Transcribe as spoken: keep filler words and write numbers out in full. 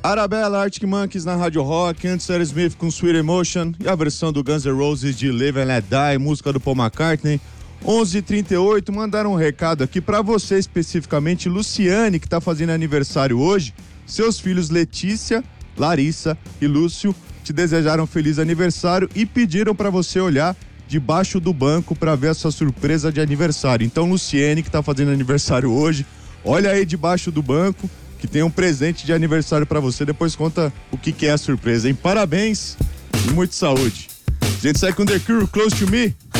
Arabella, Arctic Monkeys na Rádio Rock, antes Aerosmith com Sweet Emotion e a versão do Guns N' Roses de Live and Let Die, música do Paul McCartney. onze e trinta e oito, mandaram um recado aqui pra você especificamente, Luciane, que tá fazendo aniversário hoje. Seus filhos Letícia, Larissa e Lúcio te desejaram feliz aniversário e pediram pra você olhar debaixo do banco pra ver a sua surpresa de aniversário. Então, Luciane, que tá fazendo aniversário hoje, olha aí debaixo do banco que tem um presente de aniversário pra você. Depois conta o que que é a surpresa, hein? Parabéns e muita saúde. A gente sai com The Cure, Close to Me.